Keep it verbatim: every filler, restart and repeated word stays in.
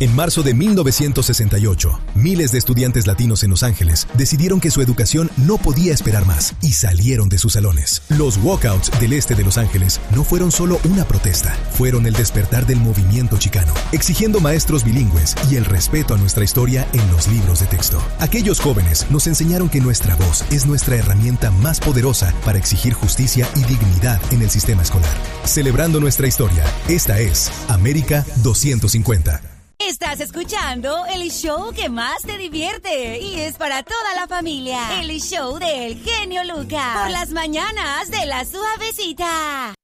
En marzo de mil novecientos sesenta y ocho, miles de estudiantes latinos en Los Ángeles decidieron que su educación no podía esperar más y salieron de sus salones. Los walkouts del este de Los Ángeles no fueron solo una protesta, fueron el despertar del movimiento chicano, exigiendo maestros bilingües y el respeto a nuestra historia en los libros de texto. Aquellos jóvenes nos enseñaron que nuestra voz es nuestra herramienta más poderosa para exigir justicia y dignidad en el sistema escolar. Celebrando nuestra historia, esta es América doscientos cincuenta. Estás escuchando el show que más te divierte y es para toda la familia. El show del genio Lucas. Por las mañanas de La Suavecita.